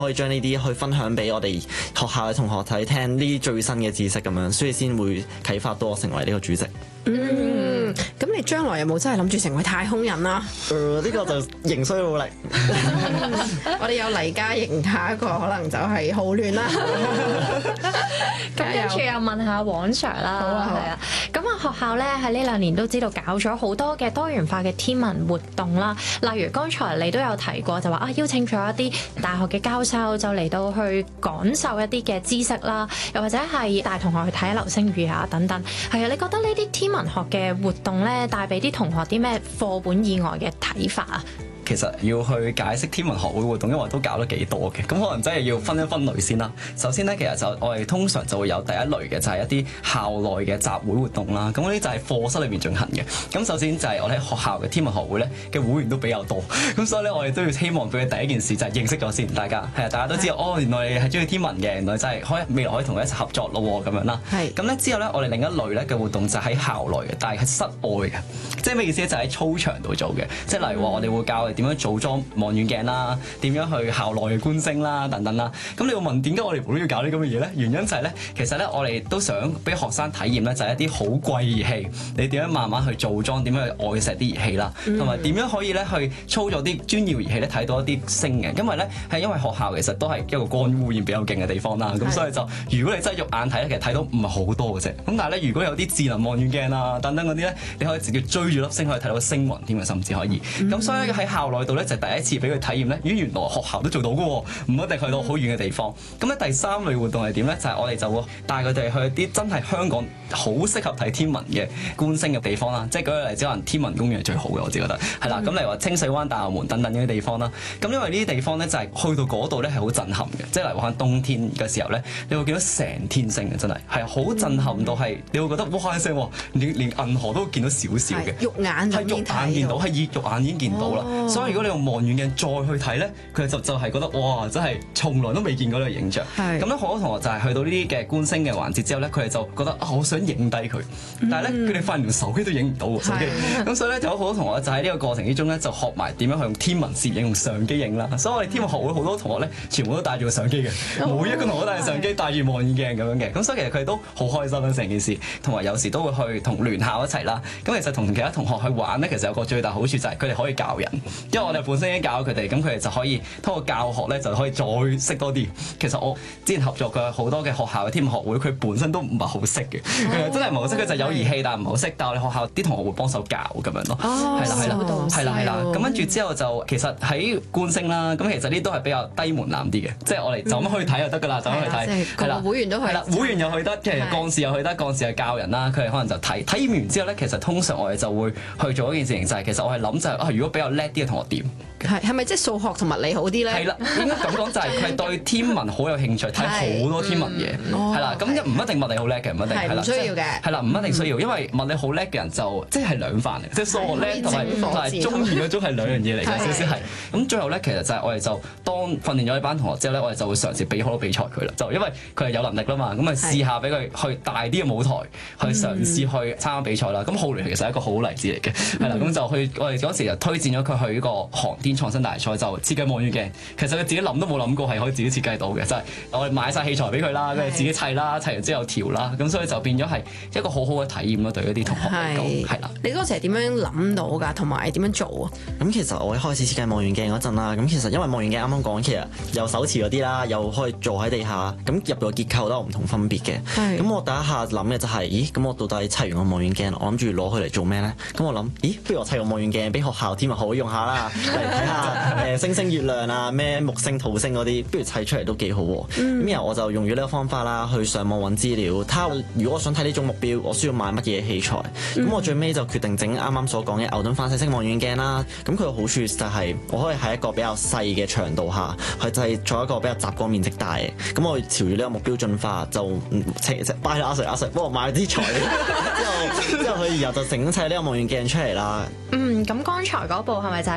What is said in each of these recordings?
可以將呢啲去分享俾我哋學校嘅同學睇，聽呢啲最新嘅知識咁樣，所以先會啟發到我成為呢個主席。 咁你將來有冇真係諗住成為太空人啦？ 呢個就仍需努力。 我哋有黎嘉瑩，下一個可能就係浩亂啦。 咁跟住又問下黃 Sir 啦， 好啊係啊。咁啊學校咧喺呢2年都知道搞咗好多嘅多元化嘅天文活動啦，例如剛才你都有提過，就話邀請咗一啲大學嘅教授就嚟到去講授一啲嘅知識啦，又或者係帶同學去睇下流星雨啊等等。係啊，你覺得呢啲天文學嘅活動咧帶俾啲同學啲咩課本以外嘅睇法啊？ 其實要去解釋天文學會活動，因為都搞得幾多嘅，咁可能真係要分一分類先啦。首先咧，其實就我哋通常就會有第一類嘅，就係一啲校內嘅集會活動啦。咁嗰啲就係課室裏面進行嘅。咁首先就係我哋喺學校嘅天文學會咧嘅會員都比較多，咁所以咧我哋都要希望俾佢第一件事就係認識咗先，大家係啊，大家都知道哦，原來你係中意天文嘅，原來真係未來可以同佢一齊合作咯咁樣啦。係。咁咧之後咧，我哋另一類咧嘅活動就喺校內嘅，但係喺室外嘅，即係咩意思咧？就喺操場度做嘅，即係例如話我哋會教我哋點樣組裝望遠鏡啦，點樣去校內嘅觀星啦，等等啦。咁你會問點解我哋冇都要搞啲咁嘅嘢咧？原因就係咧，其實咧我哋都想俾學生體驗咧，就係一啲好貴儀器，你點樣慢慢去組裝，點樣去愛錫啲儀器啦，同埋點樣可以咧去操作啲專業儀器咧睇到一啲星嘅。因為咧係因為學校其實都係一個光污染比較勁嘅地方啦，咁所以就如果你真係肉眼睇咧，其實睇到唔係好多嘅啫。咁但係咧，如果有啲智能望遠鏡啊等等嗰啲咧，你可以直接追住粒星可以睇到星雲添嘅，甚至可以。咁所以喺校內度咧就第一次俾佢體驗咧，咦原來學校都做到嘅喎，唔一定去到好遠嘅地方。咁咧第三類活動係點咧？就係我哋就會帶佢哋去啲真係香港好適合睇天文嘅觀星嘅地方啦。即係舉個例子，可能天文公園係最好嘅，我自己覺得係啦。咁例如話清水灣、大澳門等等呢啲地方啦。咁因為呢啲地方咧就係去到嗰度咧係好震撼嘅，即係例如話冬天嘅時候咧，你會見到成天星嘅，真係係好震撼到係，你會覺得哇一聲喎，連銀河都會見到少少嘅， 肉眼就已經睇到， 係肉眼已經見到啦。所以如果你用望遠鏡再去睇咧，佢就係覺得哇，真係從來都未見過呢個影像。咁咧好多同學就係去到呢啲嘅觀星嘅環節之後咧，佢哋就覺得我想影低佢，但係咧佢哋發現連手機都影唔到喎，手機。咁所以咧就有好多同學就喺呢個過程之中咧就學埋點樣去用天文攝影用相機影啦。所以我哋天文學會好多同學咧全部都帶住個相機嘅，每一個同學都帶住相機，帶住望遠鏡咁樣嘅。咁所以其實佢哋都好開心啦成件事，同埋有時都會去同聯校一齊啦。咁其實同其他同學去玩咧，其實有個最大好處就係佢哋可以教人，因為我哋本身已經教佢哋，咁佢哋就可以通過教學咧就可以再識多啲。其實我之前合作過好多嘅學校嘅天文學會，佢本身都唔係好識嘅，真係唔係好識。佢就有儀器，但係唔係好識。但係我哋學校啲同學會幫手教咁樣咯。係啦。咁跟住之後就其實喺觀星啦，咁其實呢都係比較低門檻啲嘅，即係我哋就咁去睇就得㗎啦，就咁去睇。係啦， 會員都去。 係啦，會員又去得，其實幹事又去得，幹事係教人啦。佢哋可能就體驗完之後咧，其實通常我哋就會去做一件事情，就係其實我係諗就係如果比較叻啲嘅同學點？ 係咪即係數學同物理好啲咧？ 係啦，應該咁講就係佢係對天文好有興趣，睇好多天文嘢，係啦。咁唔一定物理好叻嘅，唔一定係啦， 唔需要嘅。 係啦，唔一定需要，因為物理好叻嘅人就即係兩範嚟，即係數學叻同埋中意嗰種係兩樣嘢嚟嘅，少少係。咁最後咧，其實就係我哋就當訓練咗呢班同學之後咧，我哋就會嘗試俾好多比賽佢啦。就因為佢係有能力啦嘛，咁咪試下俾佢去大啲嘅舞台去嘗試去參加比賽啦。咁浩聯其實係一個好例子嚟嘅，係啦。咁就我哋嗰時就推薦咗佢去呢個航天創新大賽，就設計望遠鏡。其實佢自己諗都冇諗過係可以自己設計到嘅，就係我哋買晒器材俾佢啦，跟住自己砌啦，砌完之後調啦，咁所以就變咗係一個好好嘅體驗咯，對嗰啲同學嚟講，係啦。 你嗰時係點樣諗到㗎？同埋點樣做啊？ 咁其實我一開始設計望遠鏡嗰陣啦，咁其實因為望遠鏡啱啱講，其實有手持嗰啲啦，又可以坐喺地下，咁入個結構都有唔同分別嘅。咁我第一下諗嘅就係，咦，咁我到底砌完個望遠鏡，我諗住攞佢嚟做咩咧？咁我諗，咦，不如我砌個望遠鏡俾學校天文學會用下啦，嚟睇下星星月亮啊，咩木星土星嗰啲，不如砌出嚟都幾好喎。咁然後我就用咗呢個方法啦，去上網揾資料，睇下如果我想睇呢種目標，我需要買乜嘢器材。咁我最尾就決定整啱啱所講嘅牛頓反射式望遠鏡啦。咁佢個好處就係我可以喺一個比較細嘅長度下，去製作一個比較雜光面積大嘅。咁我朝住呢個目標進化，就拜阿 Sir 幫我買啲材料之後佢然後就整砌呢個望遠鏡出嚟啦。 咁剛才嗰部係咪就係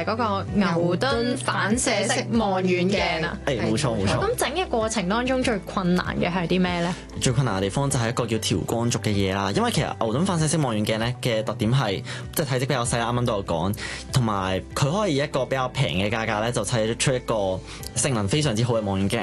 係嗰個牛頓反射式望遠鏡啊。 誒，冇錯冇錯。 咁整嘅過程當中最困難嘅係啲咩咧？ 最困難嘅地方就係一個叫調光軸嘅嘢啦，因為其實牛頓反射式望遠鏡咧嘅特點係即係體積比較細啦，啱啱都有講，同埋佢可以以一個比較平嘅價格咧就砌出一個性能非常之好嘅望遠鏡。